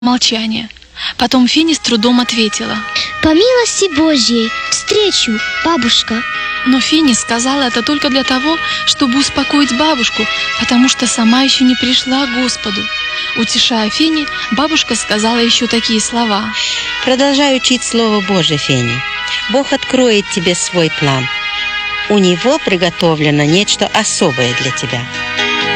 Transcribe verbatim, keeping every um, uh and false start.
Молчание. Потом Феня с трудом ответила. По милости Божьей, встречу, бабушка. Но Феня сказала это только для того, чтобы успокоить бабушку, потому что сама еще не пришла к Господу. Утешая Фени, бабушка сказала еще такие слова. Продолжай учить Слово Божие, Феня. Бог откроет тебе свой план. У Него приготовлено нечто особое для тебя.